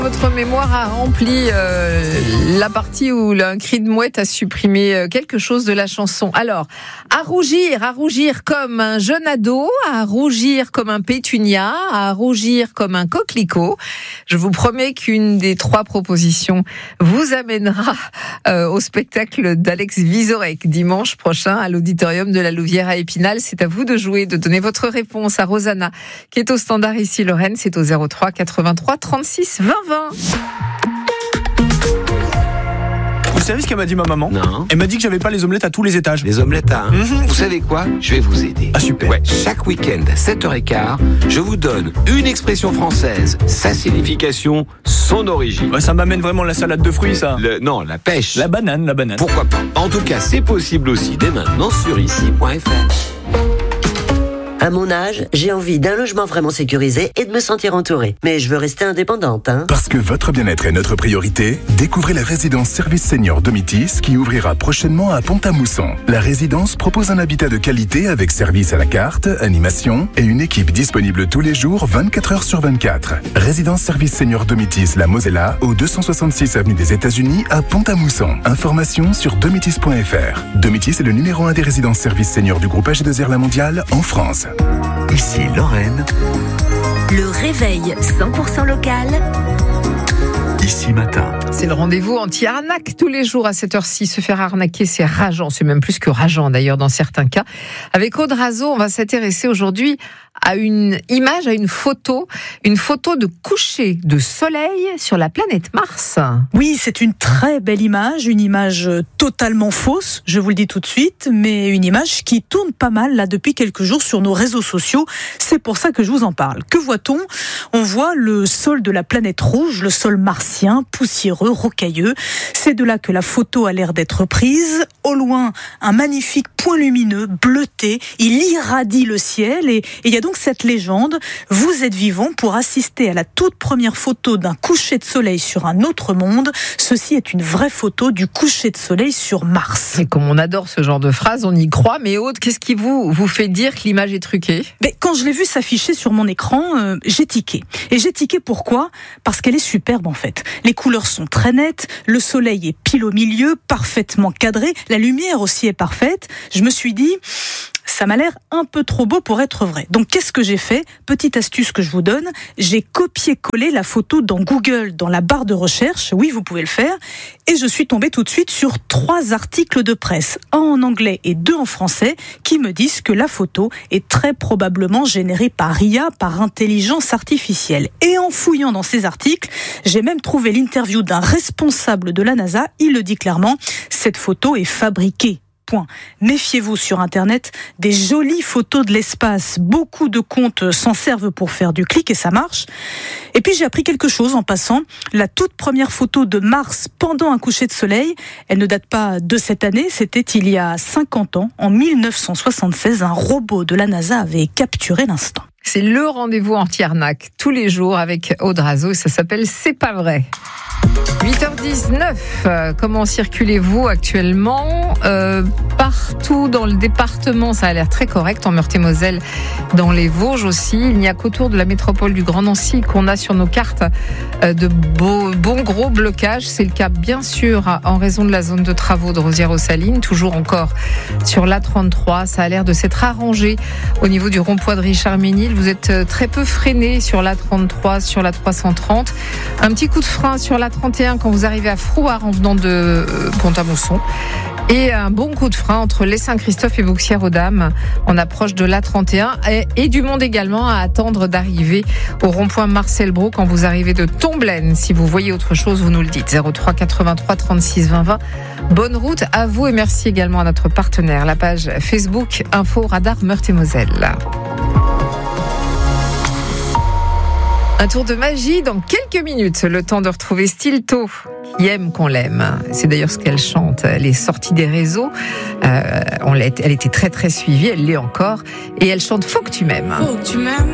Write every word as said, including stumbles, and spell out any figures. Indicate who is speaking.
Speaker 1: Votre mémoire a rempli euh, la partie où un cri de mouette a supprimé quelque chose de la chanson. Alors, à rougir, à rougir comme un jeune ado, à rougir comme un pétunia, à rougir comme un coquelicot. Je vous promets qu'une des trois propositions vous amènera euh, au spectacle d'Alex Vizorek dimanche prochain à l'auditorium de la Louvière à Épinal. C'est à vous de jouer, de donner votre réponse à Rosanna, qui est au standard ici, Lorraine. C'est au zéro trois quatre-vingt-trois trente-six vingt vingt.
Speaker 2: Vous savez ce qu'elle m'a dit, ma maman ?
Speaker 3: Non.
Speaker 2: Elle m'a dit que j'avais pas les omelettes à tous les étages.
Speaker 3: Les omelettes à un.
Speaker 2: Mmh.
Speaker 3: Vous savez quoi ? Je vais vous aider.
Speaker 2: Ah, super.
Speaker 3: Ouais, chaque week-end à sept heures quinze, je vous donne une expression française, sa signification, son origine.
Speaker 2: Ouais, ça m'amène vraiment la salade de fruits, ça.
Speaker 3: Le, non, la pêche.
Speaker 2: La banane, la banane.
Speaker 3: Pourquoi pas ? En tout cas, c'est possible aussi dès maintenant sur ici point f r.
Speaker 4: À mon âge, j'ai envie d'un logement vraiment sécurisé et de me sentir entourée. Mais je veux rester indépendante, hein.
Speaker 5: Parce que votre bien-être est notre priorité, découvrez la résidence Service Senior Domitis qui ouvrira prochainement à Pont-à-Mousson. La résidence propose un habitat de qualité avec service à la carte, animation et une équipe disponible tous les jours vingt-quatre heures sur vingt-quatre. Résidence Service Senior Domitis La Mosella au deux cent soixante-six avenue des États-Unis à Pont-à-Mousson. Information sur domitis point f r. Domitis est le numéro un des résidences services seniors du groupe A G deux R La Mondiale en France.
Speaker 6: Ici Lorraine.
Speaker 7: Le réveil cent pour cent local.
Speaker 6: Ici matin.
Speaker 1: C'est le rendez-vous anti-arnaque tous les jours à cette heure-ci. Se faire arnaquer, c'est rageant. C'est même plus que rageant d'ailleurs dans certains cas. Avec Aude Razeau, on va s'intéresser aujourd'hui à une image, à une photo, une photo de coucher de soleil sur la planète Mars.
Speaker 8: Oui, c'est une très belle image, une image totalement fausse, je vous le dis tout de suite, mais une image qui tourne pas mal là depuis quelques jours sur nos réseaux sociaux. C'est pour ça que je vous en parle. Que voit-on ? On voit le sol de la planète rouge, le sol martien, poussiéreux, rocailleux. C'est de là que la photo a l'air d'être prise. Au loin, un magnifique point lumineux, bleuté, il irradie le ciel et il y a donc cette légende, vous êtes vivant pour assister à la toute première photo d'un coucher de soleil sur un autre monde. Ceci est une vraie photo du coucher de soleil sur Mars.
Speaker 1: Et comme on adore ce genre de phrase, on y croit. Mais Aude, qu'est-ce qui vous, vous fait dire que l'image est truquée ?
Speaker 8: Mais quand je l'ai vue s'afficher sur mon écran, euh, j'ai tiqué. Et j'ai tiqué pourquoi ? Parce qu'elle est superbe en fait. Les couleurs sont très nettes, le soleil est pile au milieu, parfaitement cadré, la lumière aussi est parfaite. Je me suis dit... ça m'a l'air un peu trop beau pour être vrai. Donc qu'est-ce que j'ai fait ? Petite astuce que je vous donne, j'ai copié-collé la photo dans Google, dans la barre de recherche, oui vous pouvez le faire, et je suis tombée tout de suite sur trois articles de presse, un en anglais et deux en français, qui me disent que la photo est très probablement générée par I A, par intelligence artificielle. Et en fouillant dans ces articles, j'ai même trouvé l'interview d'un responsable de la NASA, il le dit clairement, cette photo est fabriquée. Point. Méfiez-vous sur Internet des jolies photos de l'espace. Beaucoup de comptes s'en servent pour faire du clic et ça marche. Et puis j'ai appris quelque chose en passant. La toute première photo de Mars pendant un coucher de soleil, elle ne date pas de cette année, c'était il y a cinquante ans. En mille neuf cent soixante-seize, un robot de la NASA avait capturé l'instant.
Speaker 1: C'est le rendez-vous anti-arnaque tous les jours avec Aude Razeau et ça s'appelle C'est pas vrai. huit heures dix-neuf, euh, comment circulez-vous actuellement ? euh, Partout dans le département, ça a l'air très correct. En Meurthe-et-Moselle, dans les Vosges aussi. Il n'y a qu'autour de la métropole du Grand Nancy qu'on a sur nos cartes euh, de beaux, bons gros blocages. C'est le cas bien sûr en raison de la zone de travaux de Rosières-aux-Salines. Toujours encore sur l'A trente-trois. Ça a l'air de s'être arrangé au niveau du rond-point de Richard-Ménil. Vous êtes très peu freiné sur l'A trente-trois, sur l'A trois cent trente. Un petit coup de frein sur l'A trente et un quand vous arrivez à Frouard en venant de Pont-à-Mousson. Et un bon coup de frein entre les Saint-Christophe et Bouxières-aux-Dames en approche de l'A trente et un et, et du monde également à attendre d'arriver au rond-point Marcel Brault quand vous arrivez de Tomblaine. Si vous voyez autre chose, vous nous le dites. zéro trois quatre-vingt-trois trente-six vingt vingt. Bonne route à vous et merci également à notre partenaire, la page Facebook Info Radar Meurthe-et-Moselle. Un tour de magie dans quelques minutes, le temps de retrouver Stilto, qui aime qu'on l'aime. C'est d'ailleurs ce qu'elle chante. Elle est sortie des réseaux, euh, on l'a, elle était très très suivie, elle l'est encore, et elle chante Faut que tu m'aimes.
Speaker 9: Faut que tu m'aimes.